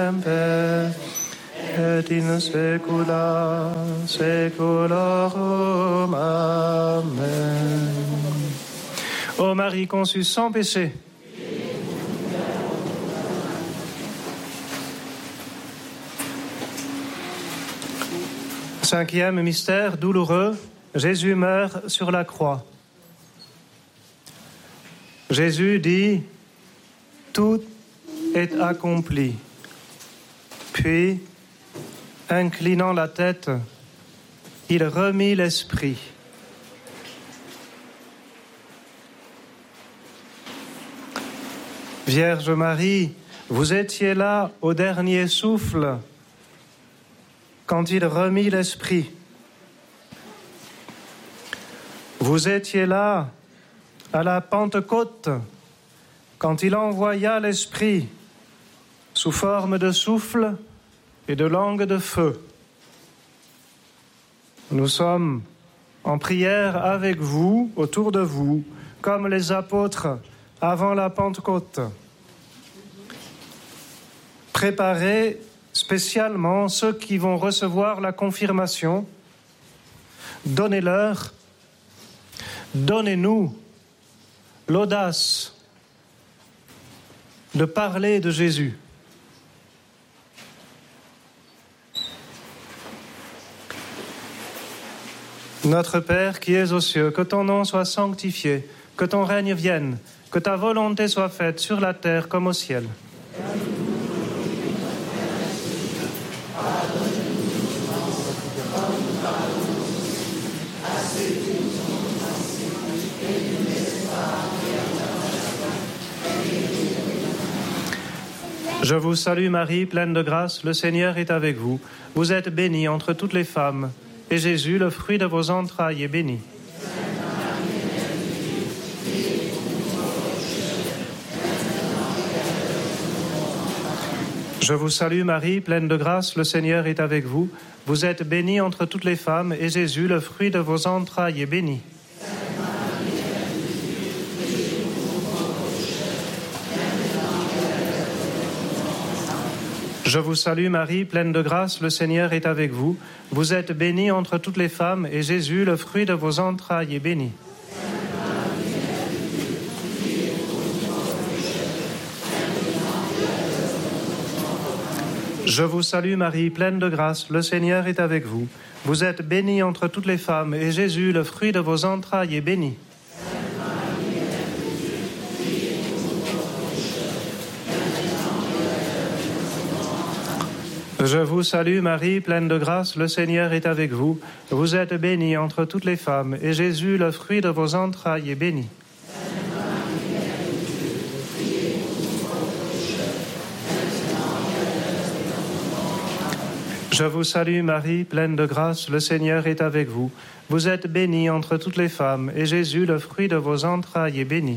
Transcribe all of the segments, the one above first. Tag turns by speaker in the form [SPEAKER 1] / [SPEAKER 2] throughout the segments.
[SPEAKER 1] semper, et in saecula saeculorum. Amen. Ô Marie conçue sans péché, cinquième mystère douloureux, Jésus meurt sur la croix. Jésus dit « Tout est accompli ». Puis, inclinant la tête, il remit l'esprit. Vierge Marie, vous étiez là au dernier souffle, quand il remit l'esprit. Vous étiez là à la Pentecôte, quand il envoya l'esprit sous forme de souffle et de langue de feu. Nous sommes en prière avec vous, autour de vous, comme les apôtres avant la Pentecôte. Préparez spécialement ceux qui vont recevoir la confirmation. Donnez-leur, donnez-nous l'audace de parler de Jésus. Notre Père qui es aux cieux, que ton nom soit sanctifié, que ton règne vienne, que ta volonté soit faite sur la terre comme au ciel. Je vous salue Marie, pleine de grâce, le Seigneur est avec vous. Vous êtes bénie entre toutes les femmes, et Jésus, le fruit de vos entrailles, est béni. Je vous salue Marie, pleine de grâce, le Seigneur est avec vous. Vous êtes bénie entre toutes les femmes, et Jésus, le fruit de vos entrailles, est béni. Je vous salue Marie, pleine de grâce, le Seigneur est avec vous. Vous êtes bénie entre toutes les femmes, et Jésus, le fruit de vos entrailles, est béni. Je vous salue Marie, pleine de grâce, le Seigneur est avec vous. Vous êtes bénie entre toutes les femmes, et Jésus, le fruit de vos entrailles, est béni. Je vous salue Marie, pleine de grâce, le Seigneur est avec vous. Vous êtes bénie entre toutes les femmes, et Jésus, le fruit de vos entrailles, est béni. Je vous salue Marie, pleine de grâce, le Seigneur est avec vous. Vous êtes bénie entre toutes les femmes, et Jésus, le fruit de vos entrailles, est béni.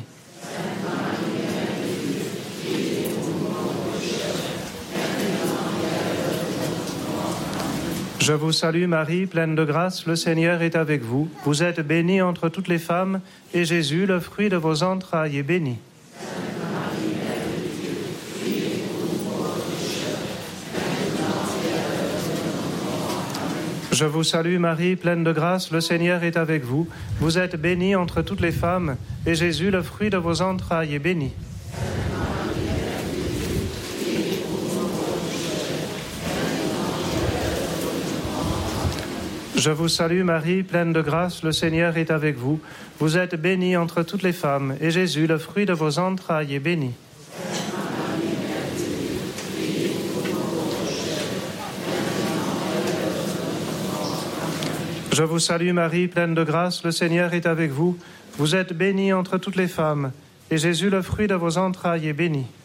[SPEAKER 1] Je vous salue Marie, pleine de grâce, le Seigneur est avec vous. Vous êtes bénie entre toutes les femmes, et Jésus, le fruit de vos entrailles, est béni. Je vous salue Marie, pleine de grâce, le Seigneur est avec vous. Vous êtes bénie entre toutes les femmes, et Jésus, le fruit de vos entrailles, est béni. Je vous salue Marie, pleine de grâce, le Seigneur est avec vous. Vous êtes bénie entre toutes les femmes, et Jésus, le fruit de vos entrailles, est béni. Je vous salue Marie, pleine de grâce, le Seigneur est avec vous. Vous êtes bénie entre toutes les femmes, et Jésus, le fruit de vos entrailles, est béni.